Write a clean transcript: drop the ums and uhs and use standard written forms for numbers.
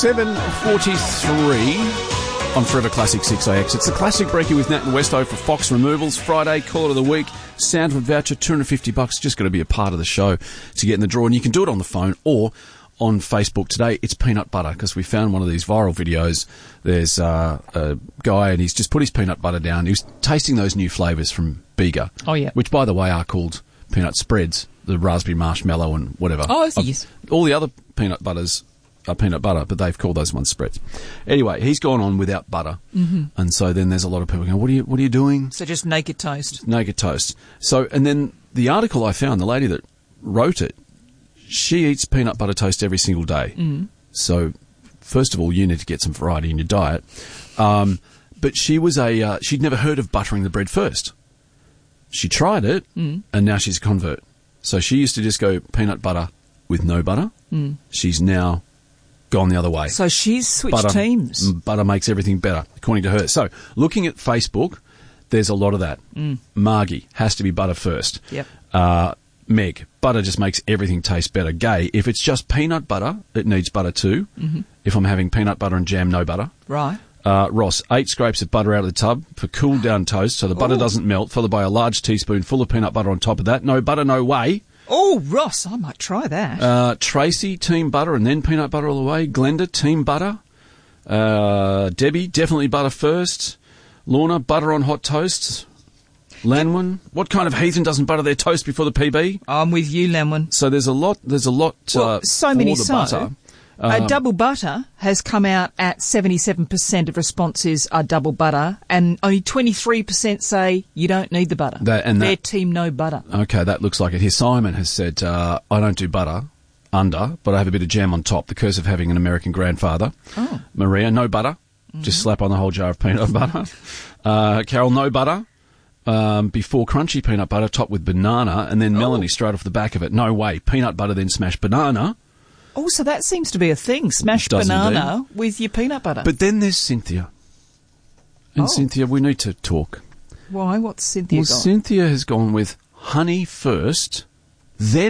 7:43 on Forever Classic 6AX. It's the Classic Breakie with Nat and Westo for Fox Removals. Friday, call of the week. Soundwood voucher, $250. Just got to be a part of the show to get in the draw. And you can do it on the phone or on Facebook. Today, it's peanut butter, because we found one of these viral videos. There's a guy, and he's just put his peanut butter down. He was tasting those new flavours from Bega. Oh, yeah. Which, by the way, are called peanut spreads. The raspberry marshmallow and whatever. Oh, yes. All the other peanut butters are peanut butter, but they've called those ones spreads. Anyway, he's gone on without butter. Mm-hmm. And so then there's a lot of people going, what are you doing? So just naked toast. Naked toast. So, and then the article I found, the lady that wrote it, she eats peanut butter toast every single day. Mm. So, first of all, you need to get some variety in your diet. But she was she'd never heard of buttering the bread first. She tried it, and now she's a convert. So she used to just go peanut butter with no butter. Mm. She's now gone the other way. So she's switched teams. Butter makes everything better, according to her. So looking at Facebook, there's a lot of that. Margie has to be butter first. Yep. Meg, butter just makes everything taste better. Gay, if it's just peanut butter, it needs butter too. Mm-hmm. If I'm having peanut butter and jam, no butter. Right. Ross, 8 scrapes of butter out of the tub for cooled down toast so the butter doesn't melt, followed by a large teaspoon full of peanut butter on top of that. No butter, no way. Oh, Ross, I might try that. Tracy, team butter and then peanut butter all the way. Glenda, team butter. Debbie, definitely butter first. Lorna, butter on hot toast. Lanwin, what kind of heathen doesn't butter their toast before the PB? I'm with you, Lanwin. So there's a lot so for many the butter. Double butter has come out at 77% of responses are double butter, and only 23% say you don't need the butter. They're team no butter. Okay, that looks like it here. Simon has said, I don't do butter but I have a bit of jam on top. The curse of having an American grandfather. Oh. Maria, no butter. Just slap on the whole jar of peanut butter. Carol, no butter. Before crunchy peanut butter topped with banana, and then Melanie straight off the back of it. No way. Peanut butter, then smashed banana. Oh, so that seems to be a thing. Smashed banana with your peanut butter. But then there's Cynthia. And Cynthia, we need to talk. Why? What's Cynthia got? Cynthia has gone with honey first, then